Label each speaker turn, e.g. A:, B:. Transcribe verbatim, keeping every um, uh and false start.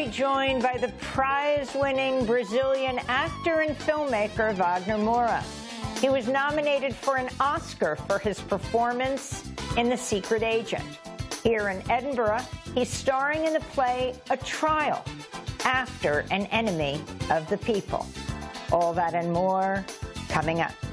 A: joined by the prize-winning Brazilian actor and filmmaker Wagner Moura. He was nominated for an Oscar for his performance in The Secret Agent. Here in Edinburgh, he's starring in the play A Trial, after an enemy of the people. All that and more coming up.